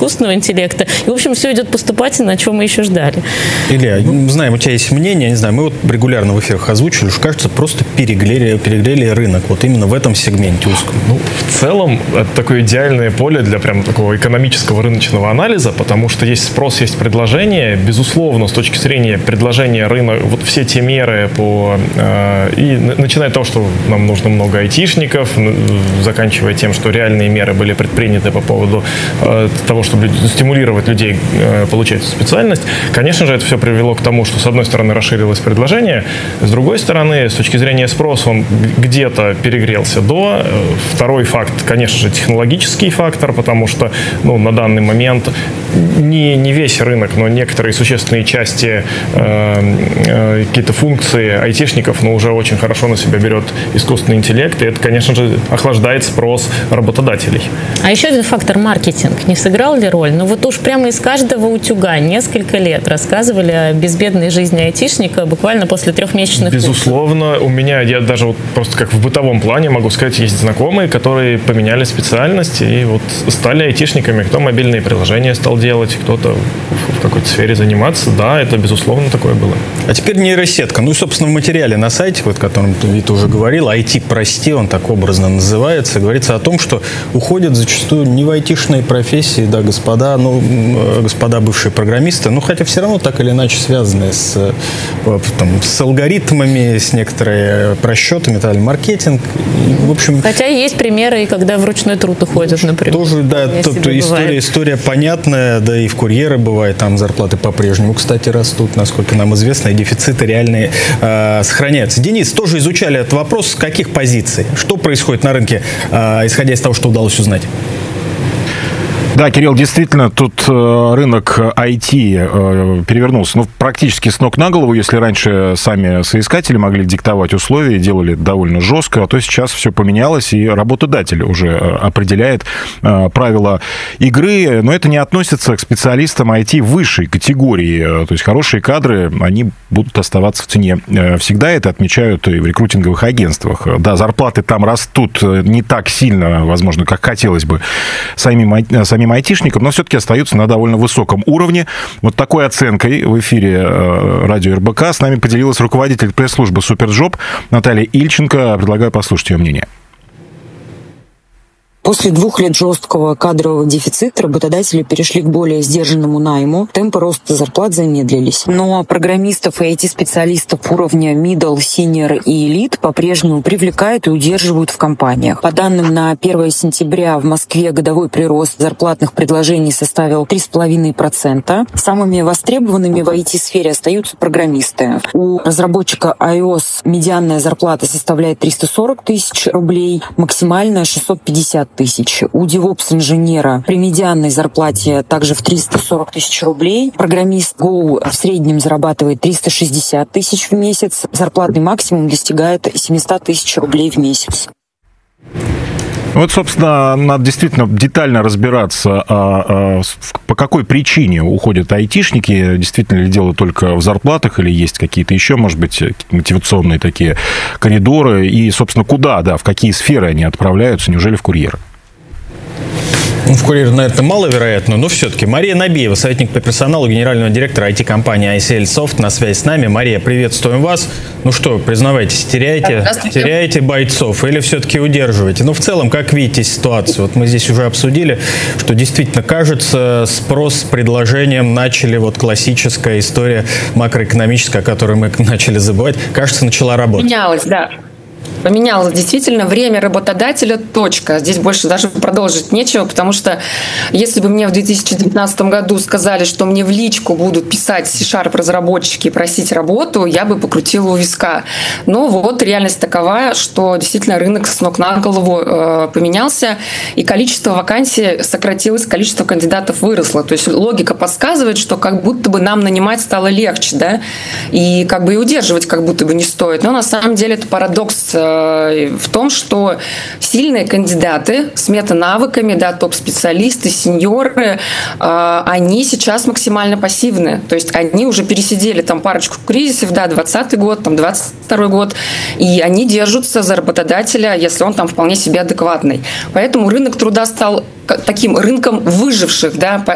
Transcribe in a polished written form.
искусственного интеллекта. И, в общем, все идет поступательно, о чем мы еще ждали. Илья, знаем, у тебя есть мнение, не знаю, мы вот регулярно в эфирах озвучили, что, кажется, просто перегрели рынок вот именно в этом сегменте узком. В целом, это такое идеальное поле для прям такого экономического рыночного анализа, потому что есть спрос, есть предложение. Безусловно, с точки зрения предложения рынка, вот все те меры и начиная от того, что нам нужно много айтишников, заканчивая тем, что реальные меры были предприняты по поводу того, чтобы стимулировать людей получать специальность. Конечно же, это все привело к тому, что, с одной стороны, расширилось предложение, с другой стороны, с точки зрения спроса, он где-то перегрелся до. Второй факт, конечно же, технологический фактор, потому что на данный момент не весь рынок, но некоторые существенные части, какие-то функции айтишников, уже очень хорошо на себя берет искусственный интеллект, и это, конечно же, охлаждает спрос работодателей. А еще один фактор — маркетинг. Не сыграл ли роль? Вот уж прямо из каждого утюга несколько лет рассказывали о безбедной жизни айтишника буквально после 3-месячных курсов. Безусловно, я даже просто как в бытовом плане могу сказать, есть знакомые, которые поменяли специальность и стали айтишниками. Кто мобильные приложения стал делать, кто-то в какой-то сфере заниматься. Да, это, безусловно, такое было. А теперь нейросетка. И, собственно, в материале на сайте, о котором ты уже говорил, IT, прости, он так образно называется, говорится о том, что уходят зачастую не в айтишные профессии, да, господа бывшие программисты, хотя все равно так или иначе связаны с алгоритмами, с некоторыми просчетами, маркетинг. В общем, хотя есть примеры, когда в ручной труд уходят, например. Тоже, да, история понятная, да, и в курьеры бывает, там зарплаты по-прежнему, кстати, растут, насколько нам известно, и дефициты реальные сохраняются. Денис, тоже изучали этот вопрос, с каких позиций? Что происходит на рынке, исходя из того, что удалось узнать? Да, Кирилл, действительно, тут рынок IT перевернулся практически с ног на голову. Если раньше сами соискатели могли диктовать условия, делали довольно жестко, то сейчас все поменялось, и работодатель уже определяет правила игры. Но это не относится к специалистам IT высшей категории. То есть хорошие кадры, они будут оставаться в цене всегда. Это отмечают и в рекрутинговых агентствах. Да, зарплаты там растут не так сильно, возможно, как хотелось бы самим айтишникам, но все-таки остаются на довольно высоком уровне. Вот такой оценкой в эфире радио РБК с нами поделилась руководитель пресс-службы «Суперджоп» Наталья Ильченко. Предлагаю послушать ее мнение. После 2 лет жесткого кадрового дефицита работодатели перешли к более сдержанному найму, темпы роста зарплат замедлились. Но программистов и IT-специалистов уровня middle, senior и elite по-прежнему привлекают и удерживают в компаниях. По данным на 1 сентября в Москве годовой прирост зарплатных предложений составил 3,5%. Самыми востребованными в IT-сфере остаются программисты. У разработчика iOS медианная зарплата составляет 340 тысяч рублей, максимальная 650 тысяч. У DevOps-инженера при медианной зарплате также в 340 тысяч рублей. Программист Go в среднем зарабатывает 360 тысяч в месяц. Зарплатный максимум достигает 700 тысяч рублей в месяц. Собственно, надо действительно детально разбираться, по какой причине уходят айтишники. Действительно ли дело только в зарплатах, или есть какие-то еще, может быть, мотивационные такие коридоры, и, собственно, куда, в какие сферы они отправляются, неужели в курьеры? В курьере, наверное, маловероятно, но все-таки. Мария Набиева, советник по персоналу генерального директора IT-компании ICL Soft, на связи с нами. Мария, приветствуем вас. Что, признавайтесь, теряете бойцов или все-таки удерживаете? В целом, как видите ситуацию? Мы здесь уже обсудили, что действительно, кажется, спрос с предложением начали, классическая история макроэкономическая, о которой мы начали забывать, кажется, начала работать. Менялась, да. Поменялось действительно время работодателя, точка. Здесь больше даже продолжить нечего, потому что если бы мне в 2019 году сказали, что мне в личку будут писать C#-разработчики и просить работу, я бы покрутила у виска. Но реальность такова, что действительно рынок с ног на голову поменялся, и количество вакансий сократилось, количество кандидатов выросло. То есть логика подсказывает, что как будто бы нам нанимать стало легче, да, и и удерживать как будто бы не стоит. Но на самом деле это парадокс в том, что сильные кандидаты с метанавыками, топ-специалисты, сеньоры, они сейчас максимально пассивны. То есть они уже пересидели парочку кризисов, 20-й год, 22-й год, и они держатся за работодателя, если он вполне себе адекватный. Поэтому рынок труда стал таким рынком выживших,